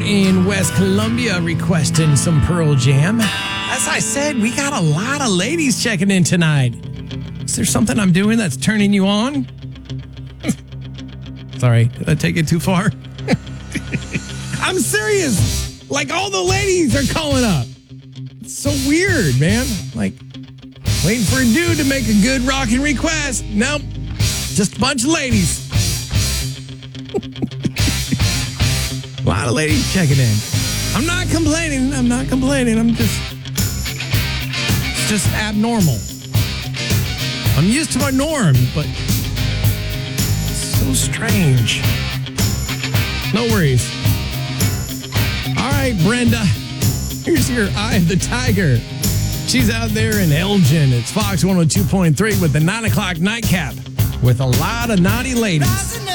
in West Columbia requesting some Pearl Jam. As I said, we got a lot of ladies checking in tonight. Is there something I'm doing that's turning you on? Sorry, did I take it too far? I'm serious. Like, all the ladies are calling up. It's so weird, man. Like, waiting for a dude to make a good rockin' request. Nope. Just a bunch of ladies. A lot of ladies checking in. I'm not complaining. It's just abnormal. I'm used to my norm, but it's so strange. No worries. All right, Brenda. Here's your Eye of the Tiger. She's out there in Elgin. It's Fox 102.3 with the 9 o'clock nightcap with a lot of naughty ladies.